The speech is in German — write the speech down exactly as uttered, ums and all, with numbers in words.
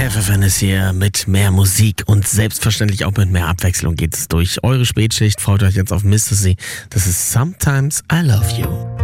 F F N ist hier mit mehr Musik und selbstverständlich auch mit mehr Abwechslung geht es durch eure Spätschicht. Freut euch jetzt auf Mistasy. Das ist Sometimes I Love You.